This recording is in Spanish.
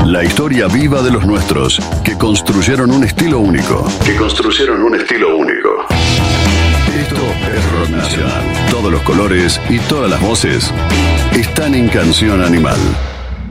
La historia viva de los nuestros, que construyeron un estilo único. Esto es Rock Nacional. Todos los colores y todas las voces están en Canción Animal.